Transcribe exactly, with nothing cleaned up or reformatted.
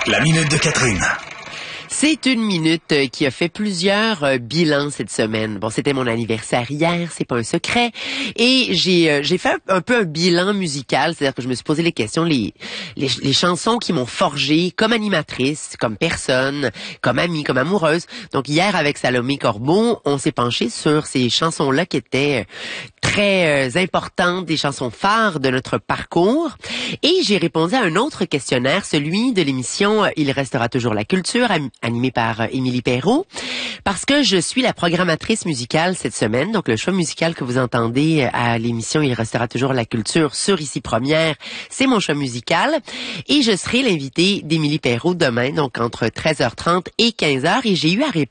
La minute de Catherine. C'est une minute qui a fait plusieurs euh, bilans cette semaine. Bon, c'était mon anniversaire hier, c'est pas un secret. Et j'ai euh, j'ai fait un, un peu un bilan musical, c'est-à-dire que je me suis posé les questions, les les, les chansons qui m'ont forgée comme animatrice, comme personne, comme amie, comme amoureuse. Donc hier, avec Salomé Corbeau, on s'est penché sur ces chansons-là qui étaient très euh, importantes, des chansons phares de notre parcours. Et j'ai répondu à un autre questionnaire, celui de l'émission Il restera toujours la culture, animée par euh, Émilie Perrault, parce que je suis la programmatrice musicale cette semaine. Donc le choix musical que vous entendez à l'émission Il restera toujours la culture sur Ici Première, c'est mon choix musical. Et je serai l'invitée d'Émilie Perrault demain, donc entre treize heures trente et quinze heures. Et j'ai eu à, ré-